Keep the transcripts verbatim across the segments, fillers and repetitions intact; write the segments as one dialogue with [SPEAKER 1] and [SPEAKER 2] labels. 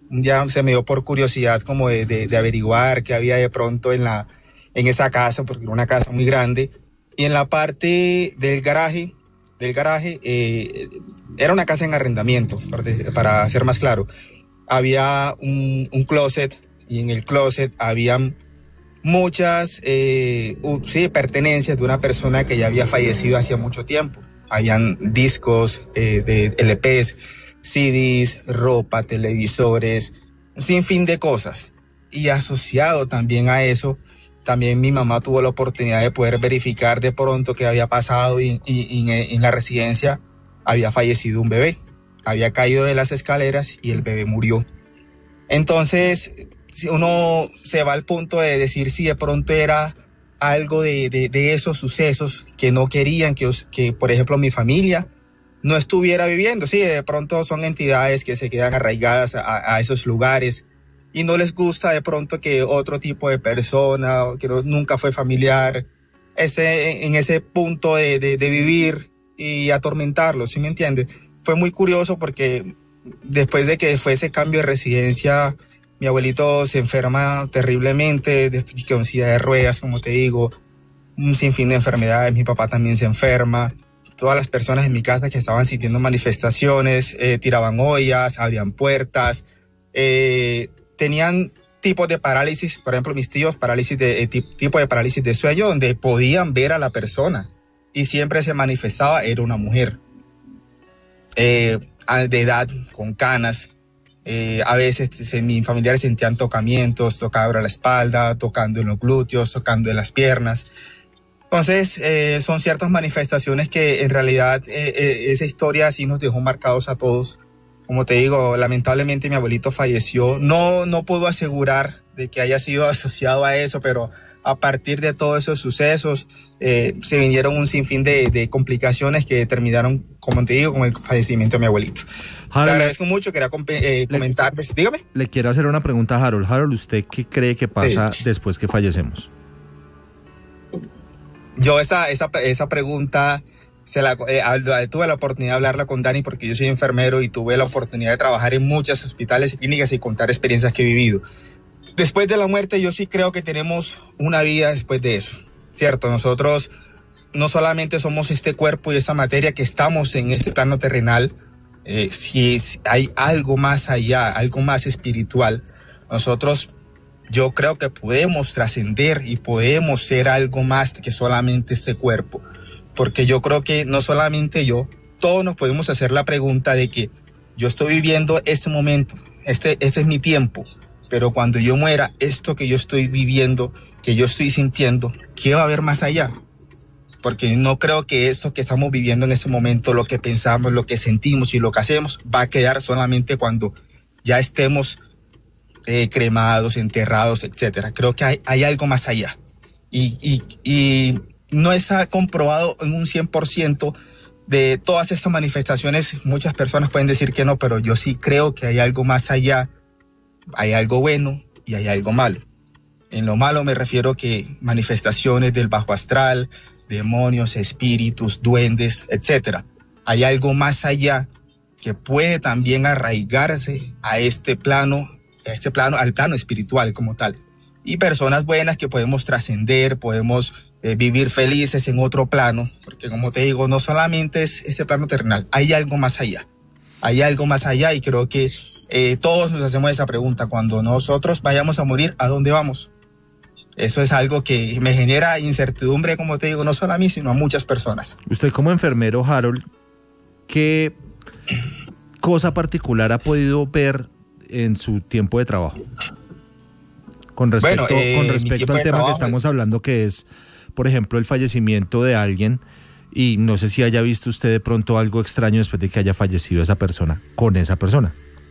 [SPEAKER 1] un día se me dio por curiosidad como de, de, de averiguar qué había de pronto en, la, en esa casa, porque era una casa muy grande. Y en la parte del garaje, del garaje eh, era una casa en arrendamiento, para ser más claro. Había un, un closet, y en el closet habían muchas eh, uh, sí, pertenencias de una persona que ya había fallecido hacía mucho tiempo. Habían discos eh, de L Pes, C Ds, ropa, televisores, un sinfín de cosas. Y asociado también a eso, también mi mamá tuvo la oportunidad de poder verificar de pronto qué había pasado y, y, y en la residencia había fallecido un bebé. Había caído de las escaleras y el bebé murió. Entonces, uno se va al punto de decir si de pronto era algo de, de, de esos sucesos que no querían que, que, por ejemplo, mi familia no estuviera viviendo. Sí, de pronto son entidades que se quedan arraigadas a, a esos lugares y no les gusta de pronto que otro tipo de persona que no, nunca fue familiar esté en ese punto de, de, de vivir y atormentarlos, ¿sí me entiendes? Fue muy curioso porque después de que fue ese cambio de residencia, mi abuelito se enferma terriblemente, con silla de ruedas, como te digo, un sinfín de enfermedades. Mi papá también se enferma. Todas las personas en mi casa que estaban sintiendo manifestaciones, eh, tiraban ollas, abrían puertas, eh, tenían tipos de parálisis, por ejemplo, mis tíos, parálisis de, eh, tipo de parálisis de sueño, donde podían ver a la persona y siempre se manifestaba, era una mujer, eh, de edad, con canas. Eh, a veces se, mis familiares sentían tocamientos, tocando la espalda, tocando en los glúteos, tocando en las piernas. Entonces, eh, son ciertas manifestaciones que en realidad eh, eh, esa historia sí nos dejó marcados a todos. Como te digo, lamentablemente mi abuelito falleció. No, no puedo asegurar de que haya sido asociado a eso, pero a partir de todos esos sucesos eh, se vinieron un sinfín de, de complicaciones que terminaron, como te digo, con el fallecimiento de mi abuelito. Harold, te agradezco mucho, quería com- eh, comentar, pues, dígame.
[SPEAKER 2] Le quiero hacer una pregunta a Harold. Harold, ¿usted qué cree que pasa sí. después que fallecemos?
[SPEAKER 1] Yo esa, esa, esa pregunta se la, eh, tuve la oportunidad de hablarla con Dani porque yo soy enfermero y tuve la oportunidad de trabajar en muchos hospitales y clínicas y contar experiencias que he vivido. Después de la muerte yo sí creo que tenemos una vida después de eso, ¿cierto? Nosotros no solamente somos este cuerpo y esta materia que estamos en este plano terrenal, eh, si hay algo más allá, algo más espiritual, nosotros yo creo que podemos trascender y podemos ser algo más que solamente este cuerpo, porque yo creo que no solamente yo, todos nos podemos hacer la pregunta de que yo estoy viviendo este momento, este, este es mi tiempo, pero cuando yo muera, esto que yo estoy viviendo, que yo estoy sintiendo, ¿qué va a haber más allá? Porque no creo que esto que estamos viviendo en este momento, lo que pensamos, lo que sentimos y lo que hacemos, va a quedar solamente cuando ya estemos eh, cremados, enterrados, etcétera. Creo que hay, hay algo más allá. Y, y, y no está comprobado en un cien por ciento de todas estas manifestaciones. Muchas personas pueden decir que no, pero yo sí creo que hay algo más allá. Hay algo bueno y hay algo malo. En lo malo me refiero que manifestaciones del bajo astral, demonios, espíritus, duendes, etcétera. Hay algo más allá que puede también arraigarse a este plano, a este plano, al plano espiritual como tal. Y personas buenas que podemos trascender, podemos eh, vivir felices en otro plano, porque como te digo, no solamente es este plano terrenal, hay algo más allá. Hay algo más allá y creo que eh, todos nos hacemos esa pregunta. Cuando nosotros vayamos a morir, ¿a dónde vamos? Eso es algo que me genera incertidumbre, como te digo, no solo a mí, sino a muchas personas.
[SPEAKER 2] Usted como enfermero, Harold, ¿qué cosa particular ha podido ver en su tiempo de trabajo? Con respecto, bueno, eh, con respecto al tema trabajo, que estamos hablando, que es, por ejemplo, el fallecimiento de alguien, y no sé si haya visto usted de pronto algo extraño después de que haya fallecido esa persona, con esa persona.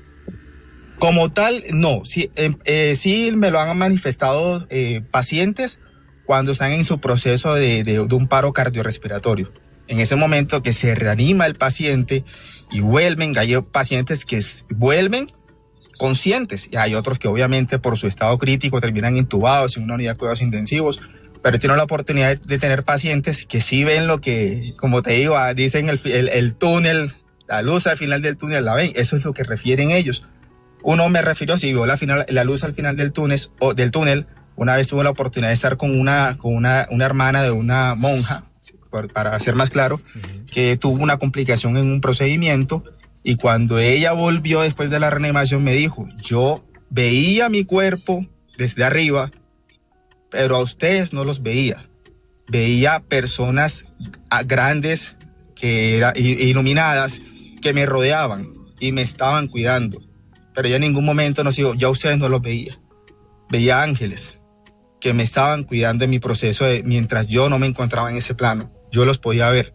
[SPEAKER 1] Como tal, no. Sí, eh, eh, sí me lo han manifestado eh, pacientes cuando están en su proceso de, de, de un paro cardiorrespiratorio. En ese momento que se reanima el paciente y vuelven, hay pacientes que vuelven conscientes y hay otros que obviamente por su estado crítico terminan intubados en una unidad de cuidados intensivos, pero tienen la oportunidad de tener pacientes que sí ven lo que, como te digo, dicen el, el, el túnel, la luz al final del túnel la ven, eso es lo que refieren ellos. Uno me refirió, si vio la, final, la luz al final del túnel, o del túnel, una vez tuve la oportunidad de estar con una, con una, una hermana de una monja, para ser más claro, uh-huh. que tuvo una complicación en un procedimiento, y cuando ella volvió después de la reanimación me dijo, yo veía mi cuerpo desde arriba, pero a ustedes no los veía. Veía personas grandes, que era, iluminadas, que me rodeaban y me estaban cuidando. Pero yo en ningún momento no sigo, ya ustedes no los veía. Veía ángeles que me estaban cuidando en mi proceso de, mientras yo no me encontraba en ese plano. Yo los podía ver.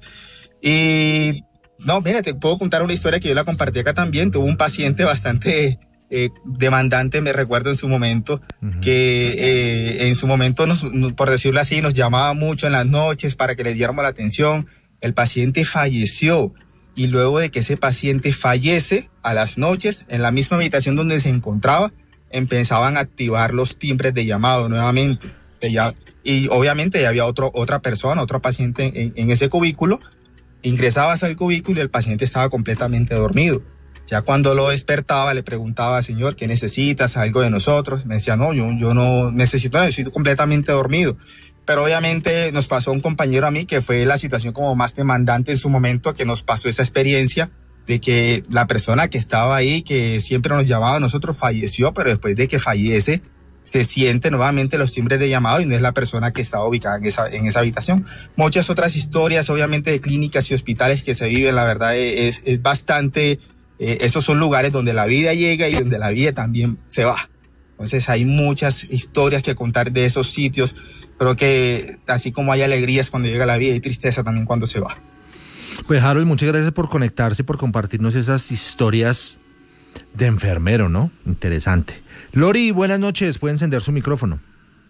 [SPEAKER 1] Y no, mira, te puedo contar una historia que yo la compartí acá también. Tuve un paciente bastante eh, demandante, me recuerdo en su momento, uh-huh. que eh, en su momento, nos, por decirlo así, nos llamaba mucho en las noches para que le diéramos la atención. El paciente falleció. Y luego de que ese paciente fallece, a las noches, en la misma habitación donde se encontraba, empezaban a activar los timbres de llamado nuevamente. Y obviamente había otro, otra persona, otro paciente en, en ese cubículo. Ingresabas al cubículo y el paciente estaba completamente dormido. Ya cuando lo despertaba, le preguntaba, señor, ¿qué necesitas? ¿Algo de nosotros? Me decía, no, yo, yo no necesito nada, estoy completamente dormido. Pero obviamente nos pasó a un compañero a mí que fue la situación como más demandante en su momento, que nos pasó esa experiencia de que la persona que estaba ahí, que siempre nos llamaba a nosotros, falleció, pero después de que fallece, se siente nuevamente los timbres de llamado y no es la persona que estaba ubicada en esa, en esa habitación. Muchas otras historias, obviamente, de clínicas y hospitales que se viven, la verdad es, es bastante, eh, esos son lugares donde la vida llega y donde la vida también se va. Entonces hay muchas historias que contar de esos sitios. Creo que así como hay alegrías cuando llega la vida, hay tristeza también cuando se va.
[SPEAKER 2] Pues Harold, muchas gracias por conectarse, por compartirnos esas historias de enfermero, ¿no? Interesante. Lori, buenas noches, puede encender su micrófono.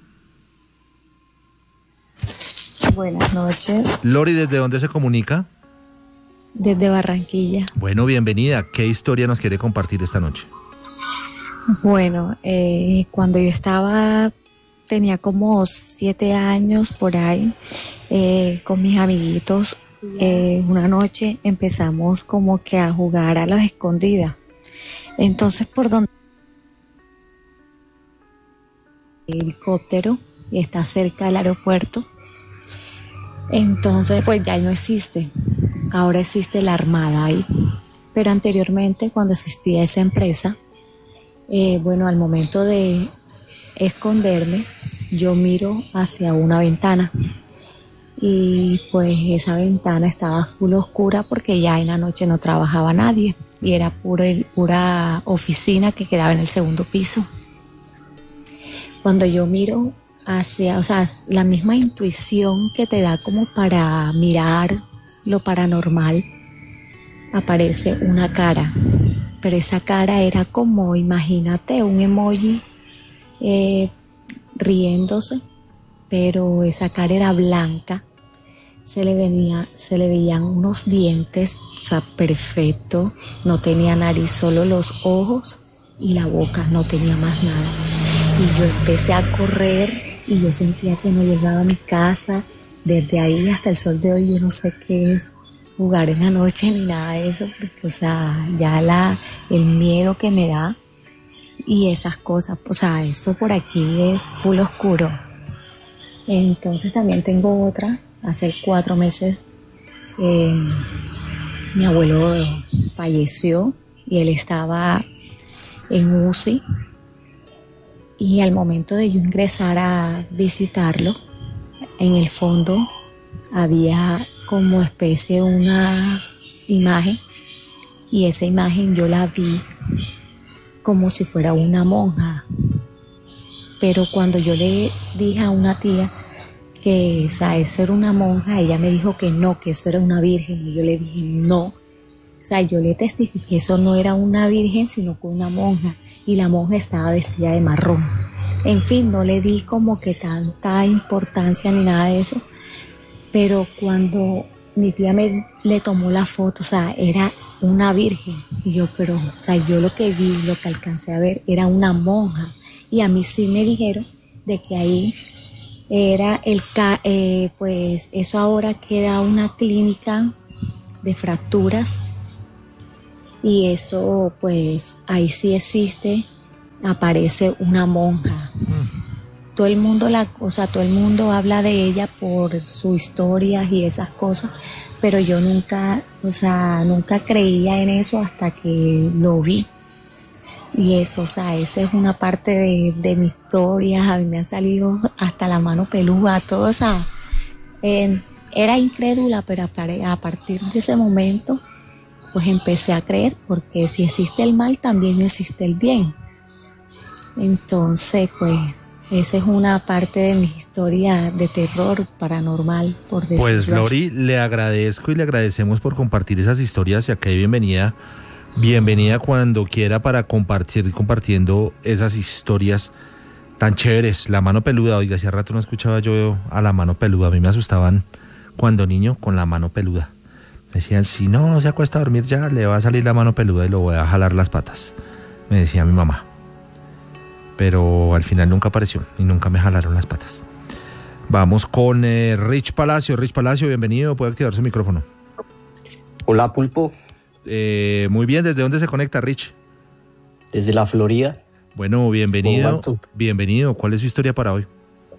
[SPEAKER 3] Buenas noches.
[SPEAKER 2] Lori, ¿desde dónde se comunica?
[SPEAKER 3] Desde Barranquilla.
[SPEAKER 2] Bueno, bienvenida. ¿Qué historia nos quiere compartir esta noche?
[SPEAKER 3] Bueno, eh, cuando yo estaba, tenía como siete años por ahí, eh, con mis amiguitos, eh, una noche empezamos como que a jugar a las escondidas. Entonces, por donde el helicóptero y está cerca del aeropuerto, entonces pues ya no existe. Ahora existe la Armada ahí. Pero anteriormente, cuando existía esa empresa, Eh, bueno, al momento de esconderme, yo miro hacia una ventana y pues esa ventana estaba full oscura porque ya en la noche no trabajaba nadie y era pura, pura oficina que quedaba en el segundo piso. Cuando yo miro hacia, o sea, la misma intuición que te da como para mirar lo paranormal, aparece una cara. Pero esa cara era como, imagínate, un emoji eh, riéndose, pero esa cara era blanca, se le venía, se le veían unos dientes, o sea, perfecto, no tenía nariz, solo los ojos y la boca, no tenía más nada. Y yo empecé a correr y yo sentía que no llegaba a mi casa. Desde ahí hasta el sol de hoy yo no sé qué es jugar en la noche ni nada de eso, porque, o sea, ya la, el miedo que me da y esas cosas, o sea, eso por aquí es full oscuro. Entonces también tengo otra, hace cuatro meses eh, mi abuelo falleció y él estaba en U C I y al momento de yo ingresar a visitarlo, en el fondo había como especie una imagen y esa imagen yo la vi como si fuera una monja, pero cuando yo le dije a una tía que, o sea, eso era una monja, ella me dijo que no, que eso era una virgen, y yo le dije no, o sea, yo le testifiqué que eso no era una virgen sino que una monja, y la monja estaba vestida de marrón. En fin, no le di como que tanta importancia ni nada de eso. Pero cuando mi tía me le tomó la foto, o sea, era una virgen. Y yo, pero, o sea, yo lo que vi, lo que alcancé a ver, era una monja. Y a mí sí me dijeron de que ahí era el, eh, pues eso ahora queda una clínica de fracturas. y eso pues ahí sí existe, aparece una monja. Mm. Todo el mundo la, o sea, todo el mundo habla de ella por sus historias y esas cosas, pero yo nunca, o sea, nunca creía en eso hasta que lo vi. Y eso, o sea, esa es una parte de, de mi historia. A mí me ha salido hasta la mano peluda, todo, o sea, eh, era incrédula, pero a, a partir de ese momento, pues empecé a creer, porque si existe el mal, también existe el bien. Entonces, pues, esa es una parte de mi historia de terror paranormal, por decirlo
[SPEAKER 2] Pues, Lori,
[SPEAKER 3] así.
[SPEAKER 2] le agradezco y le agradecemos por compartir esas historias, y acá hay bienvenida. Bienvenida cuando quiera para compartir, compartiendo esas historias tan chéveres. La mano peluda, oiga, hace rato no escuchaba yo a la mano peluda. A mí me asustaban cuando niño con la mano peluda. Me decían, si no se acuesta a dormir ya, le va a salir la mano peluda y lo voy a jalar las patas. Me decía mi mamá. Pero al final nunca apareció y nunca me jalaron las patas. Vamos con eh, Rich Palacio. Rich Palacio, bienvenido, puede activar su micrófono.
[SPEAKER 4] Hola, Pulpo.
[SPEAKER 2] Eh, muy bien, ¿desde dónde se conecta, Rich?
[SPEAKER 4] Desde la Florida.
[SPEAKER 2] Bueno, bienvenido. Bienvenido. ¿Cuál es su historia para hoy?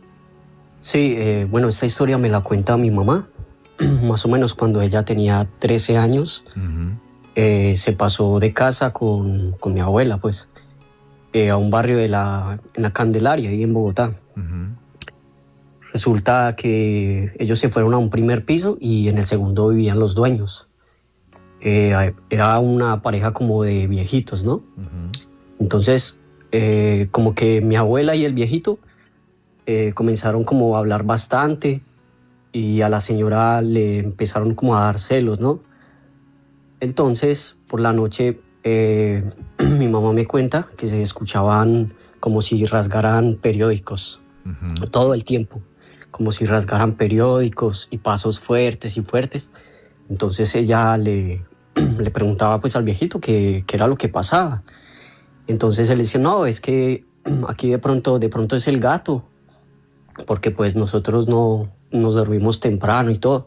[SPEAKER 4] Sí, eh, bueno, esta historia me la cuenta mi mamá. Más o menos cuando ella tenía trece años, uh-huh. eh, se pasó de casa con, con mi abuela, pues, eh, a un barrio de la, en la Candelaria, ahí en Bogotá. Uh-huh. Resulta que ellos se fueron a un primer piso y en el segundo vivían los dueños. Eh, era una pareja como de viejitos, ¿no? Uh-huh. Entonces, eh, como que mi abuela y el viejito eh, comenzaron como a hablar bastante y a la señora le empezaron como a dar celos, ¿no? Entonces, por la noche, eh, mi mamá me cuenta que se escuchaban como si rasgaran periódicos, uh-huh. todo el tiempo, como si rasgaran periódicos y pasos fuertes y fuertes. Entonces ella le... le preguntaba pues al viejito qué era lo que pasaba. Entonces él decía, no, es que aquí de pronto, de pronto es el gato, porque pues nosotros no nos dormimos temprano y todo.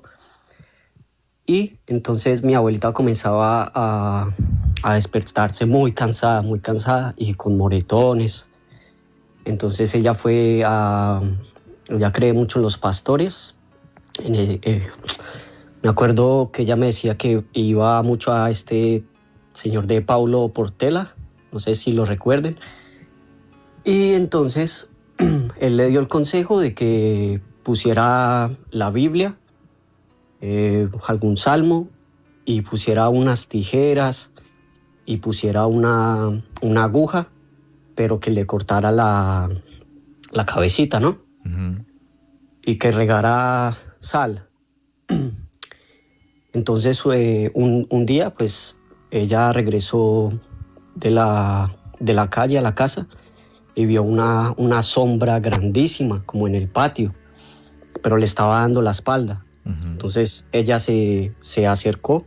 [SPEAKER 4] Y entonces mi abuelita comenzaba a, a despertarse muy cansada, muy cansada y con moretones. Entonces ella fue a... ella cree mucho en los pastores. En el, eh, Me acuerdo que ella me decía que iba mucho a este señor de Paulo Portela, no sé si lo recuerden. Y entonces él le dio el consejo de que pusiera la Biblia, eh, algún salmo, y pusiera unas tijeras y pusiera una, una aguja, pero que le cortara la, la cabecita, ¿no? Uh-huh. Y que regara sal. Entonces eh, un, un día pues ella regresó de la, de la calle a la casa y vio una, una sombra grandísima como en el patio, pero le estaba dando la espalda. Uh-huh. Entonces ella se, se acercó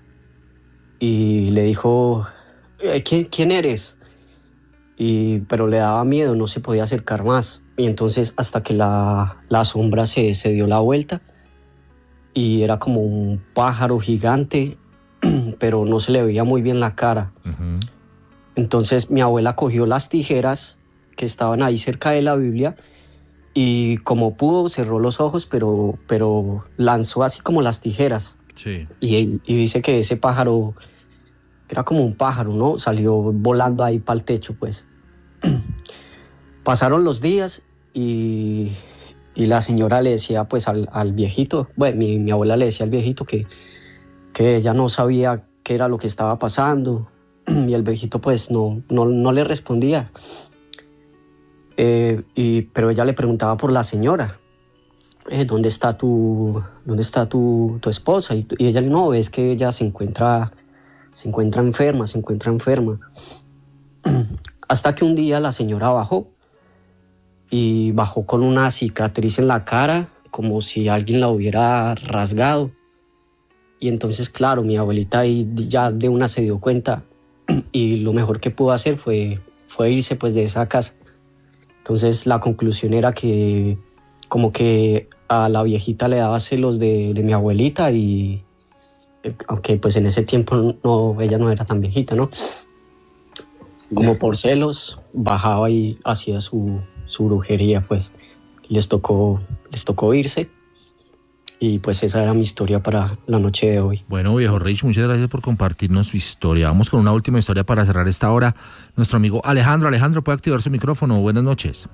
[SPEAKER 4] y le dijo, ¿quién, quién eres? Y, pero le daba miedo, no se podía acercar más. Y entonces hasta que la, la sombra se, se dio la vuelta, y era como un pájaro gigante, pero no se le veía muy bien la cara. Uh-huh. Entonces mi abuela cogió las tijeras que estaban ahí cerca de la Biblia y como pudo cerró los ojos, pero, pero lanzó así como las tijeras. Sí. Y, y dice que ese pájaro era como un pájaro, ¿no? Salió volando ahí para el techo, pues. Pasaron los días y... Y la señora le decía pues al, al viejito, bueno, mi, mi abuela le decía al viejito que, que ella no sabía qué era lo que estaba pasando. Y el viejito pues no, no, no le respondía. Eh, y, pero ella le preguntaba por la señora. Eh, ¿Dónde está tu, dónde está tu, tu esposa? Y, y ella no, es que ella se encuentra, se encuentra enferma, se encuentra enferma. Hasta que un día la señora bajó. Y bajó con una cicatriz en la cara, como si alguien la hubiera rasgado. Y entonces, claro, mi abuelita ahí ya de una se dio cuenta y lo mejor que pudo hacer fue, fue irse pues de esa casa. Entonces la conclusión era que como que a la viejita le daba celos de, de mi abuelita y, aunque pues en ese tiempo no, ella no era tan viejita, ¿no? Como por celos, bajaba y hacía su, su brujería, pues les tocó, les tocó irse. Y pues esa era mi historia para la noche de hoy.
[SPEAKER 2] Bueno, viejo Rich, muchas gracias por compartirnos su historia. Vamos con una última historia para cerrar esta hora. Nuestro amigo Alejandro. Alejandro, ¿puede activar su micrófono? Buenas noches.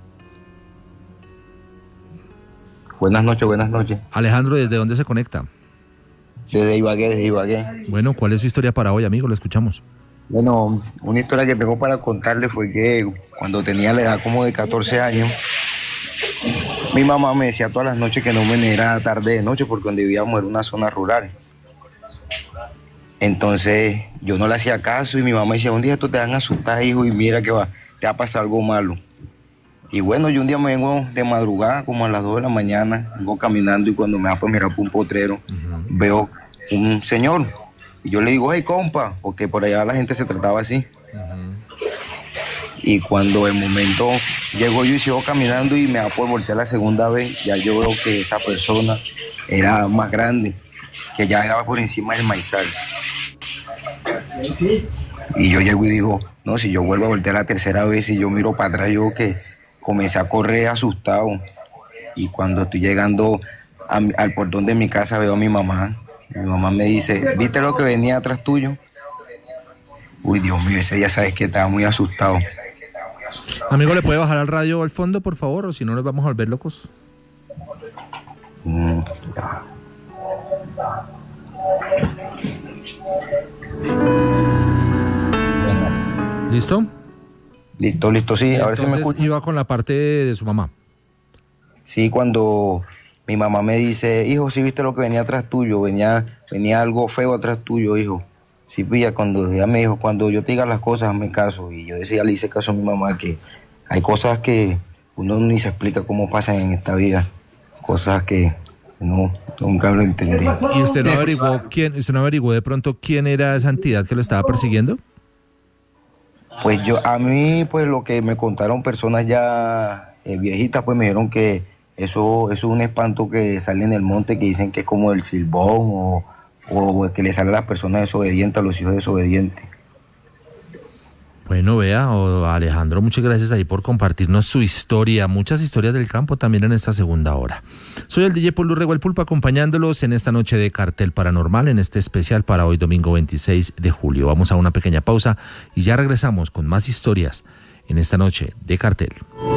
[SPEAKER 5] Buenas noches, buenas noches.
[SPEAKER 2] Alejandro, ¿desde dónde se conecta?
[SPEAKER 5] Desde Ibagué, desde Ibagué.
[SPEAKER 2] Bueno, ¿cuál es su historia para hoy, amigo? Lo escuchamos.
[SPEAKER 5] Bueno, una historia que tengo para contarle fue que cuando tenía la edad como de catorce años, mi mamá me decía todas las noches que no me viniera tarde de noche porque donde vivíamos era una zona rural. Entonces yo no le hacía caso y mi mamá decía, un día tú te van a asustar, hijo, y mira que va, te va a pasar algo malo. Y bueno, yo un día me vengo de madrugada, como a las dos de la mañana, vengo caminando y cuando me va a mirar por un potrero, uh-huh. veo un señor. Y yo le digo, hey, compa, porque por allá la gente se trataba así. Uh-huh. Y cuando el momento llego yo y sigo caminando y me va por voltear la segunda vez, ya yo veo que esa persona era más grande, que ya estaba por encima del maizal. Y yo llego y digo, no, si yo vuelvo a voltear la tercera vez y yo miro para atrás, yo que comencé a correr asustado. Y cuando estoy llegando a, al portón de mi casa veo a mi mamá. Mi mamá me dice, ¿viste lo que venía atrás tuyo? Uy, Dios mío, ese día sabes que estaba muy asustado.
[SPEAKER 2] Amigo, ¿le puede bajar al radio al fondo, por favor? O si no, nos vamos a volver locos. Mm, ya. ¿Listo?
[SPEAKER 5] Listo, listo, sí. Ahora sí me escucha.
[SPEAKER 2] Iba con la parte de su mamá.
[SPEAKER 5] Sí, cuando mi mamá me dice, hijo, ¿sí viste lo que venía atrás tuyo? Venía, venía algo feo atrás tuyo, hijo. Sí, pilla, cuando ella me dijo, cuando yo te diga las cosas, hazme caso. Y yo decía, le hice caso a mi mamá, que hay cosas que uno ni se explica cómo pasan en esta vida. Cosas que no, nunca lo entendí.
[SPEAKER 2] ¿Y usted no averiguó quién, usted no averiguó de pronto quién era esa entidad que lo estaba persiguiendo?
[SPEAKER 5] Pues yo, a mí, pues lo que me contaron personas ya eh, viejitas, pues me dijeron que eso, eso es un espanto que sale en el monte, que dicen que es como el silbón o, o que le sale a las personas desobedientes, a los hijos desobedientes.
[SPEAKER 2] Bueno, vea, oh, Alejandro, muchas gracias ahí por compartirnos su historia, muchas historias del campo también en esta segunda hora. Soy el D J Paul Urrego el Pulpo, acompañándolos en esta noche de Cartel Paranormal, en este especial para hoy domingo veintiséis de julio. Vamos a una pequeña pausa y ya regresamos con más historias en esta noche de Cartel.